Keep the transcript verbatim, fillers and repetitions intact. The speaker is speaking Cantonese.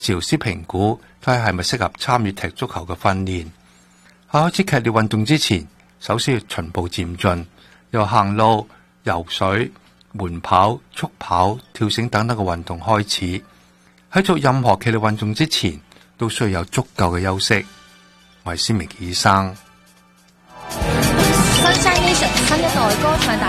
治療師評估睇下係咪適合參與踢足球嘅訓練。喺開始劇烈運動之前，首先要循步漸進，由行路、游水、緩跑、速跑、跳繩等等嘅運動開始。喺做任何劇烈運動之前，都需要有足夠嘅休息。我係施明傑醫生。 Sunshine Nation 新一代歌唱大